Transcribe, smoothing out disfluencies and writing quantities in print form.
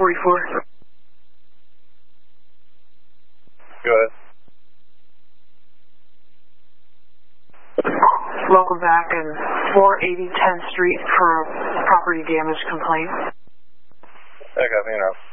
44. Go ahead. Welcome back in 480 10th Street for a property damage complaint. I copy,